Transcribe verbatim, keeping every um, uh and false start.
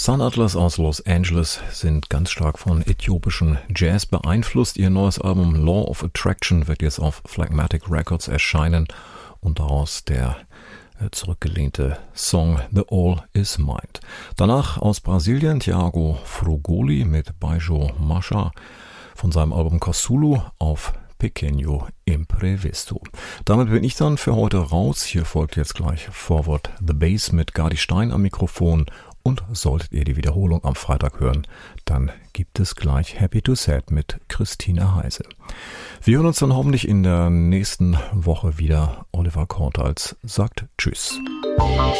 Sun Atlas aus Los Angeles sind ganz stark von äthiopischen Jazz beeinflusst. Ihr neues Album Law of Attraction wird jetzt auf Phlegmatic Records erscheinen und daraus der zurückgelehnte Song The All Is Mind. Danach aus Brasilien Thiago Frugoli mit Baijo Masha von seinem Album Kosulu auf Pequeno Imprevisto. Damit bin ich dann für heute raus. Hier folgt jetzt gleich Forward the Bass mit Gardi Stein am Mikrofon. Und solltet ihr die Wiederholung am Freitag hören, dann gibt es gleich Happy to Sad mit Christina Heise. Wir hören uns dann hoffentlich in der nächsten Woche wieder. Oliver Kortals sagt Tschüss.